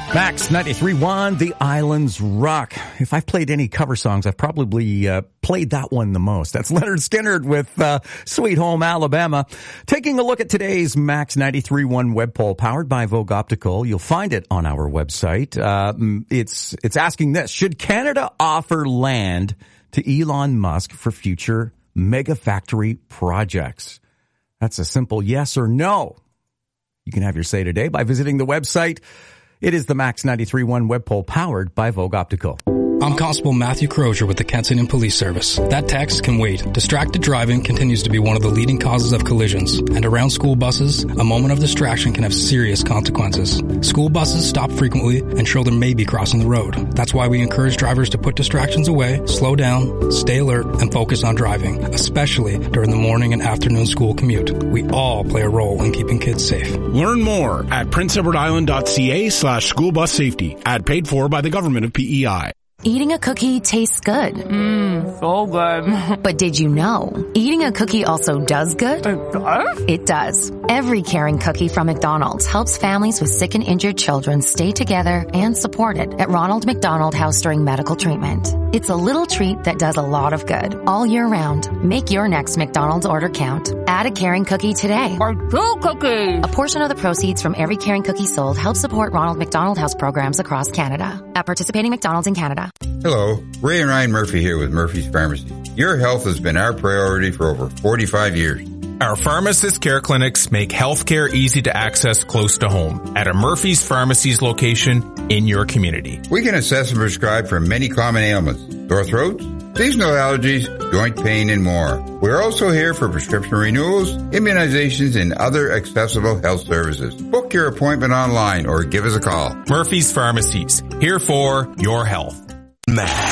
Max 93.1, The Islands Rock. If I've played any cover songs, I've probably played that one the most. That's Leonard Skinner with Sweet Home Alabama. Taking a look at today's Max 93.1 web poll powered by Vogue Optical. You'll find it on our website. It's asking this: should Canada offer land to Elon Musk for future mega factory projects? That's a simple yes or no. You can have your say today by visiting the website. It is the Max 93.1 web poll powered by Vogue Optical. I'm Constable Matthew Crozier with the Kensington Police Service. That text can wait. Distracted driving continues to be one of the leading causes of collisions. And around school buses, a moment of distraction can have serious consequences. School buses stop frequently and children may be crossing the road. That's why we encourage drivers to put distractions away, slow down, stay alert, and focus on driving, especially during the morning and afternoon school commute. We all play a role in keeping kids safe. Learn more at princeedwardisland.ca/school bus safety. Ad paid for by the government of PEI. Eating a cookie tastes good. So good. But did you know, eating a cookie also does good? It does? It does. Every caring cookie from McDonald's helps families with sick and injured children stay together and supported at Ronald McDonald House during medical treatment. It's a little treat that does a lot of good all year round. Make your next McDonald's order count. Add a caring cookie today. Or 2 cookies. A portion of the proceeds from every caring cookie sold helps support Ronald McDonald House programs across Canada. At participating McDonald's in Canada. Hello, Ray and Ryan Murphy here with Murphy's Pharmacy. Your health has been our priority for over 45 years. Our pharmacist care clinics make healthcare easy to access close to home at a Murphy's Pharmacy's location in your community. We can assess and prescribe for many common ailments: sore throats, seasonal allergies, joint pain, and more. We're also here for prescription renewals, immunizations, and other accessible health services. Book your appointment online or give us a call. Murphy's Pharmacies, here for your health.